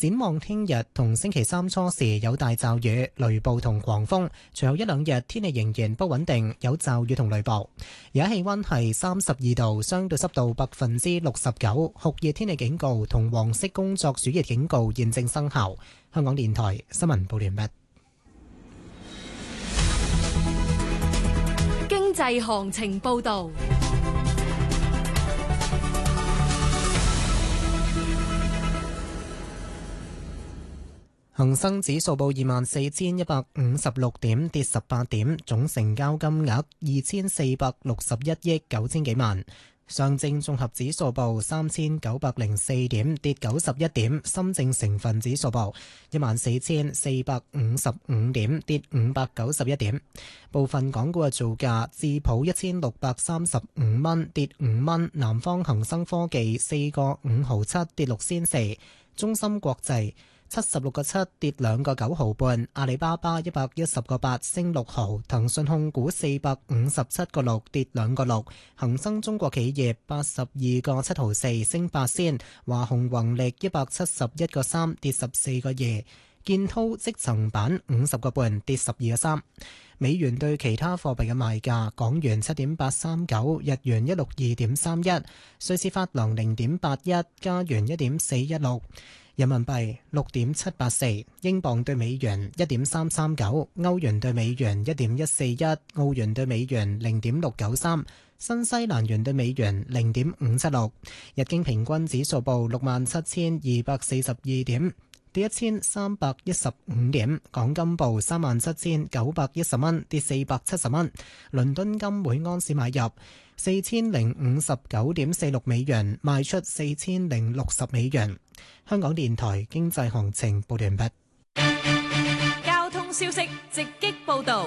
展望聽日同星期三初時有大驟雨、雷暴同狂風，隨後一兩日天氣仍然不穩定，有驟雨同雷暴。而家氣溫係32度，相對濕度69%，酷熱天氣警告同黃色工作暑熱警告現正生效。香港電台新聞報完畢。 經濟行情報道。 恒生指數報24,156點，跌18點，總成交金額2461億9千幾萬。上證綜合指數報3904點，跌91點。深證成分指數報14,455點，跌591點。部分港股嘅造價：智普1635蚊，跌5蚊；南方恒生科技4個5毫7，跌6仙4；中芯國際76個7，跌2個9毫半；阿里巴巴110個8，升6毫；騰訊控股457個6，跌2個6；恒生中國企業82個7毫4，升8仙；華虹宏力171個3，跌14個2；建滔積層板50個半，跌12個3。美元對其他貨幣嘅賣價：港元7.839，日元162.31，瑞士法郎0.81，加元1.416。人民幣6.784，英鎊對美元1.339，歐元對美元1.141，澳元對美元0.693，新西蘭元對美元0.576。日經平均指數報67,242點，跌1315點。港金報37,910蚊，跌470蚊。倫敦金每安士買入4059.46美元，賣出4060美元。香港電台經濟行情報完畢。 交通消息直擊報道。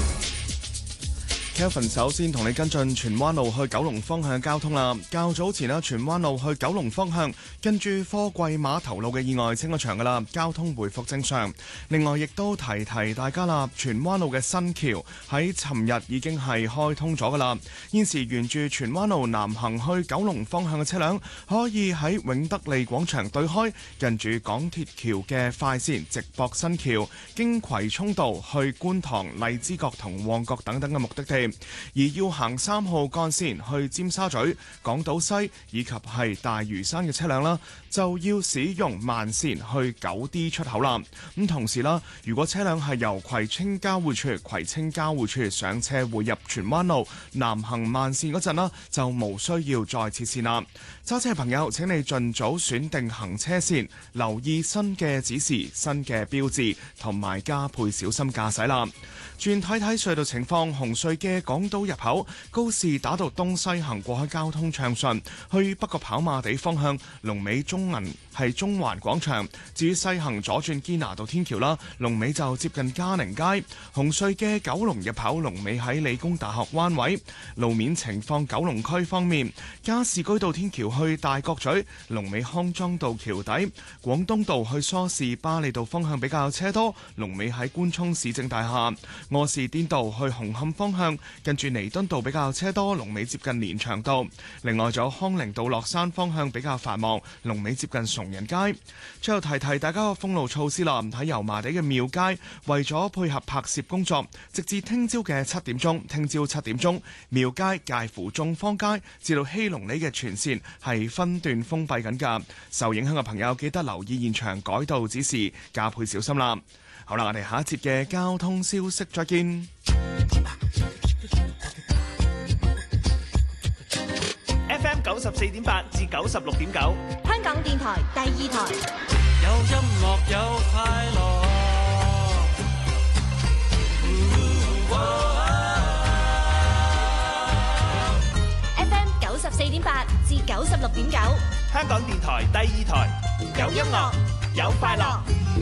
Kevin 首先同你跟進荃灣路去九龍方向嘅交通啦。較早前咧，荃灣路去九龍方向跟住貨櫃碼頭路嘅意外清咗場噶啦，交通回復正常。另外亦都提大家啦，荃灣路嘅新橋喺尋日已經係開通咗噶啦。現時沿住荃灣路南行去九龍方向嘅車輛可以喺永德利廣場對開近住港鐵橋嘅快線直駁新橋，經葵涌道去觀塘、荔枝角同旺角等等嘅目的地。而要行3號幹線去尖沙咀、港島西以及係大嶼山嘅車輛啦，就要使用慢線去9D 出口啦。咁同時啦，如果車輛係由葵青交匯處上車匯入荃灣路南行慢線嗰陣啦，就無需要再切線啦。揸車朋友請你盡早選定行車線，留意新嘅指示、新嘅標誌，同埋加倍小心駕駛啦。轉睇隧道情況，紅隧嘅港島入口告士打道東西行過海交通暢順，去北角跑馬地方向龍尾中環廣場。至於西行左轉堅拿道天橋啦，龍尾就接近嘉寧街。紅隧嘅九龍入口龍尾喺理工大學灣位。路面情況，九龍區方面，加士居道天橋去大角咀，龍尾康莊道橋底。廣東道去梳士巴利道方向比較車多，龍尾喺官涌市政大廈。柯士甸道去紅磡方向，近住彌敦道比較車多，龍尾接近連翔道。另外仲有康寧道落山方向比較繁忙，龍尾接近崇仁街。最後提大家個封路措施啦，喺油麻地嘅廟街，為咗配合拍攝工作，直至聽朝嘅7點鐘，廟街介乎眾坊街至到希隆里嘅全線係分段封閉緊㗎。受影響嘅朋友記得留意現場改道指示，加倍小心啦。好啦，我哋下一節嘅交通消息再見。 FM 94.8至96.9， 香港電台第2台。 有音樂有快樂。 FM 94.8至96.9， 香港電台第2台。有音樂，有快樂。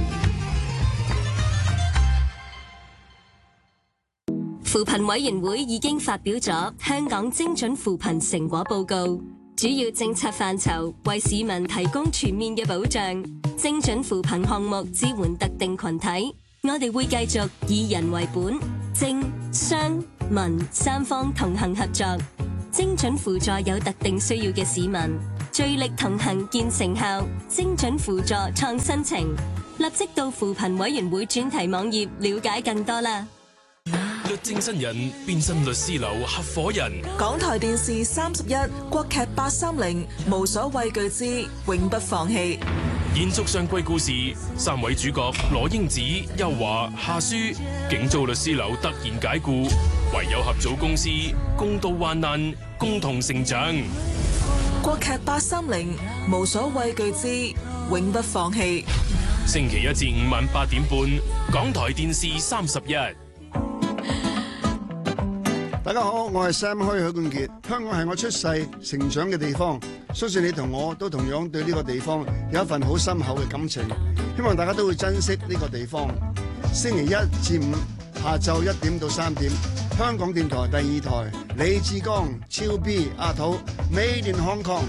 扶貧委員會已經發表咗香港精準扶貧成果報告，主要政策範疇為市民提供全面嘅保障。精準扶貧項目支援特定群體，我哋會繼續以人為本，政、商、民3方同行合作，精準輔助有特定需要嘅市民。 聚力同行見成效，精準輔助創新情。立即到扶貧委員會專題網頁了解更多啦。 律政新人變身律師樓合夥人。 港台電視31國劇830無所畏懼之永不放棄。 延續上季故事，3位主角羅英子、邱華、夏書，竟遭律師樓突然解僱，唯有合組公司，共度患難，共同成長。 國劇830無所畏懼之永不放棄。 星期1至5晚8點半，港台電視31。 大家好，我係 Sam 許許冠傑。香港係我出世成長嘅地方，相信你同我都同樣對呢個地方有一份好深厚嘅感情。希望大家都會珍惜呢個地方。星期1至5下晝1點到3點，香港電台第2台，李志剛、超 B、阿土 Made in Hong Kong。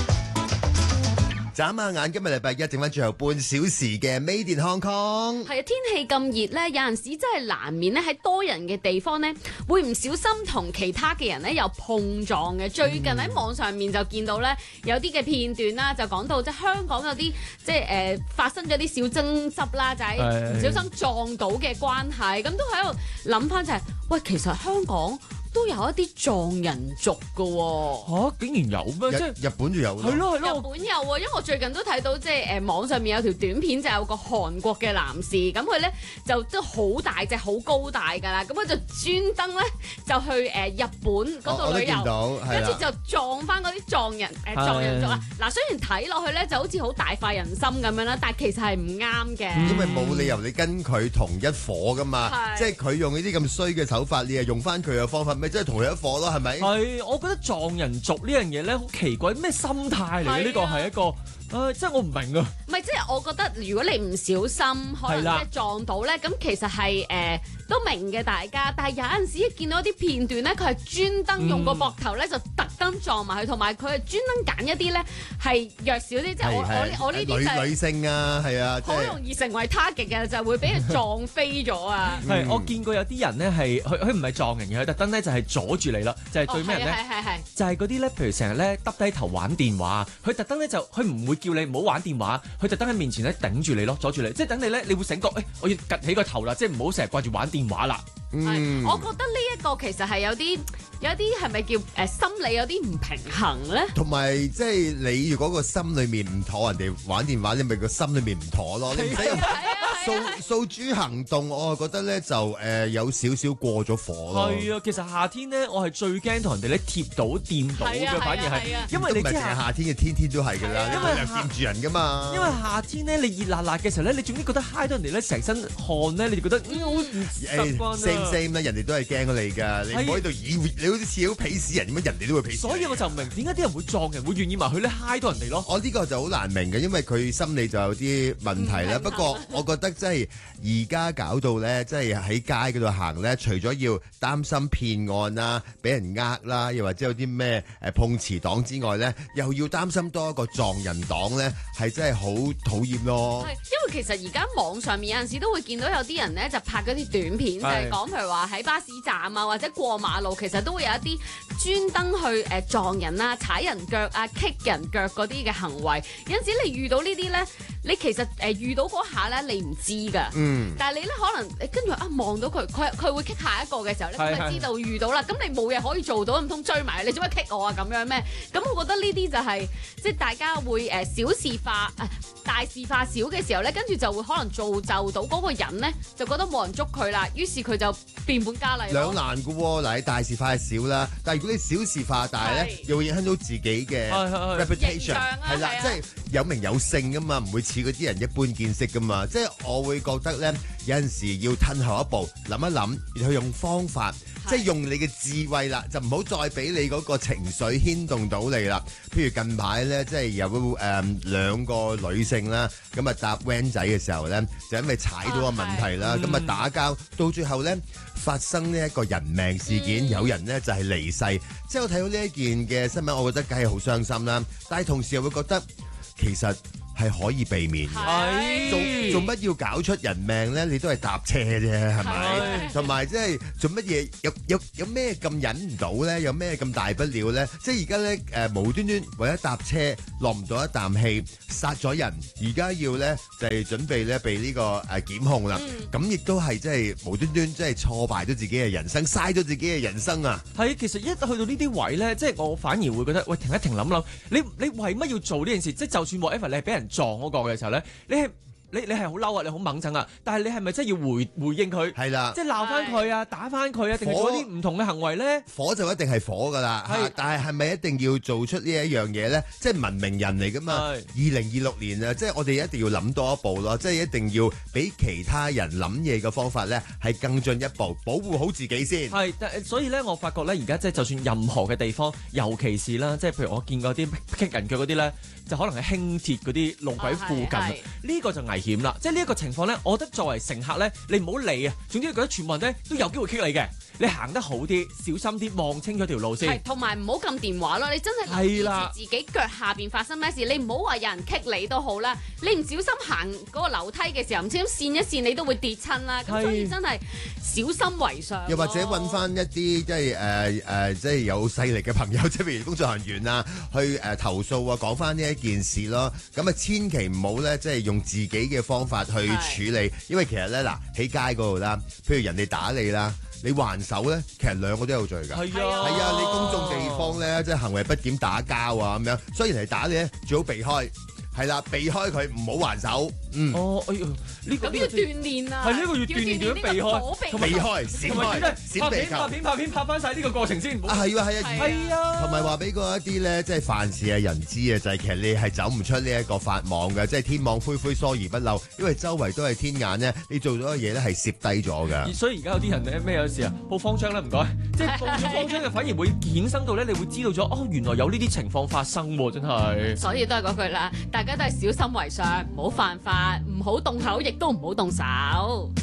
眨下眼，今日禮拜一，剩翻最後半小時嘅 Made in Hong Kong。 係啊，天氣咁熱咧，有陣時真係難免咧喺多人嘅地方咧，會唔小心同其他嘅人咧有碰撞嘅。最近喺網上面就見到咧有啲嘅片段啦，就講到即係香港有啲即係發生咗啲小爭執啦，就係唔小心撞到嘅關係，咁都喺度諗翻就係，喂，其實香港都有一啲藏人族㗎喎。 竟然有咩？即係日本就有啦。 係咯。日本有喎，因為我最近都睇到即係網上面有條短片，就有個韓國嘅男士，咁佢咧就都好大隻、好高大㗎啦，咁佢就專登咧就去日本嗰度旅遊，跟住就撞翻嗰啲藏人族啦。嗱，雖然睇落去咧就好似好大快人心咁樣啦，但係其實係唔啱嘅。 因為冇理由你跟佢同一伙㗎嘛，即係佢用呢啲咁衰嘅手法，你又用翻佢嘅方法。咪即係同佢一伙咯，係咪？ 係，我覺得藏人族呢樣嘢咧好奇怪，咩心態嚟嘅？呢個係一個。即係我唔明啊！ 唔係，即係我覺得如果你唔小心，可能即係撞到咧，咁其實係都明嘅大家。但係有陣時一見到啲片段咧，佢係專登用個膊頭咧就特登撞埋佢，同埋佢係專登揀一啲咧係弱小啲，即係我呢啲就係女性啊，係啊， 好容易成為 target 嘅，就會俾人撞飛咗啊！ 係，我見過有啲人咧係佢唔係撞人嘅，佢特登咧就係阻住你啦，就係對咩人咧？就係嗰啲咧，譬如成日咧耷低頭玩電話，佢特登咧就佢唔會叫你唔好玩電話，佢特登喺面前咧頂住你咯，阻住你，即係等你咧，你會醒覺，我要趌起個頭啦，即係唔好成日掛住玩電話啦。 我覺得呢一個其實係有啲係咪叫心理有啲唔平衡咧？ 同埋即係你如果個心裏面唔妥，人哋玩電話，你咪個心裏面唔妥咯。你唔使訴諸行動，我係覺得咧就有少少過咗火咯。 係啊，其實夏天咧，我係最驚同人哋咧貼到掂到嘅，反而係，因為你知夏天嘅天天都係㗎啦，因為掂住人㗎嘛。 因為夏天咧，你熱辣辣嘅時候咧，你總之覺得揩到人哋咧成身汗咧，你就覺得好唔習慣啊。 same 啦，人哋都係驚你㗎，你唔可以度你好似好鄙視人咁樣，人哋都會鄙視。 所以我就唔明點解啲人會撞人，會願意埋去咧揩到人哋咯。 我呢個就好難明嘅，因為佢心理就有啲問題啦。不過我覺得即係而家搞到咧，即係喺街嗰度行咧，除咗要擔心騙案啦、俾人啦，又或者有啲咩碰瓷黨之外咧，又要擔心多一個撞人黨咧，係真係好討厭咯。 係，因為其實而家網上面有陣時都會見到有啲人咧就拍嗰啲短片，就係講譬如話喺巴士站啊，或者過馬路，其實都會有一啲專登去撞人啊、踩人腳啊、棘人腳嗰啲嘅行為。有陣時你遇到呢啲咧，你其實遇到嗰下咧，你唔知㗎。但係你咧可能你跟住望到佢會棘下一個嘅時候咧，咁就知道遇到啦。咁你冇嘢可以做到，唔通追埋你做乜棘我啊？咁樣咩？咁我覺得呢啲就係即係大家會小事化大事化小嘅時候咧，跟住就會可能造就到嗰個人咧，就覺得冇人捉佢啦，於是佢就變本加厲。 兩難㗎喎，嗱，你大事化小啦，但係如果你小事化大咧，又會影響到自己嘅 reputation，係啦，即係有名有姓㗎嘛，唔會似嗰啲人一般見識㗎嘛，即係我會覺得咧，有陣時要褪後一步，諗一諗，去用方法。即係用你嘅智慧啦，就唔好再俾你嗰個情緒牽動到你啦。譬如近排咧，即係有兩個女性啦，咁啊搭 van 仔嘅時候咧，就因為踩到個問題啦，咁啊打交，到最後咧發生呢一個人命事件，有人咧就係離世。即係我睇到呢一件嘅新聞，我覺得梗係好傷心啦。但係同時又會覺得其實係可以避免嘅。做乜要搞出人命咧？你都係搭車啫，係咪？同埋即係做乜嘢？有咩咁忍唔到咧？有咩咁大不了咧？即係而家咧無端端為咗搭車落唔到一啖氣，殺咗人，而家要咧就係準備咧被呢個檢控啦。咁亦都係即係無端端即係挫敗咗自己嘅人生，嘥咗自己嘅人生啊！係，其實一去到呢啲位咧，即係我反而會覺得，喂，停一停諗諗，你為乜要做呢件事？即係就算 whatever 你係俾人撞嗰個嘅時候咧，你係好嬲啊，你好猛憎啊，但係你係咪真係要回應佢？係啦，即係鬧翻佢啊，打翻佢啊，定係做啲唔同嘅行為咧？火就一定係火㗎啦，但係咪一定要做出呢一樣嘢咧？即係文明人嚟㗎嘛。2026年啊，即係我哋一定要諗多一步咯，即係一定要比其他人諗嘢嘅方法咧係更進一步，保護好自己先。係，所以咧，我發覺咧，而家即係就算任何嘅地方，尤其是啦，即係譬如我見過啲棘人腳嗰啲咧，就可能係輕鐵嗰啲路軌附近，呢個就危險啦，即係呢一個情況咧，我覺得作為乘客咧，你唔好理啊，總之覺得全部人咧都有機會棘你嘅，你行得好啲，小心啲，望清楚條路先。係，同埋唔好撳電話咯，你真係留意住自己腳下邊發生咩事，你唔好話有人棘你都好啦，你唔小心行嗰個樓梯嘅時候，唔小心跣一跣你都會跌親啦，咁所以真係小心為上。又或者揾翻一啲即係有勢力嘅朋友，即係譬如工作人員啊，去投訴啊，講翻呢一件事咯。咁啊，千祈唔好咧，即係用自己嘅方法去處理，因為其實咧嗱喺街嗰度啦，譬如人哋打你啦，你還手咧，其實兩個都有罪㗎。係啊，你公眾地方咧，即係行為不檢打交啊咁樣，雖然係打你咧，最好避開。係啦，避開佢，唔好還手。哦，哎呀，呢個要鍛鍊啊！係呢個要鍛鍊點樣避開？避開，閃開，閃避球。拍片拍翻晒呢個過程先。係啊。同埋話俾嗰一啲咧，即係凡事係人知啊，就係其實你係走唔出呢一個法網嘅，即係天網恢恢，疏而不漏。因為周圍都係天眼咧，你做咗嘅嘢咧係攝低咗㗎。所以而家有啲人咧咩有事啊？報慌張啦，唔該。即係報咗慌張嘅，反而會衍生到咧，你會知道咗哦，原來有呢啲情況發生喎，真係。所以都係嗰句啦，大家都係小心為上，唔好犯法，唔好動口，亦都唔好動手。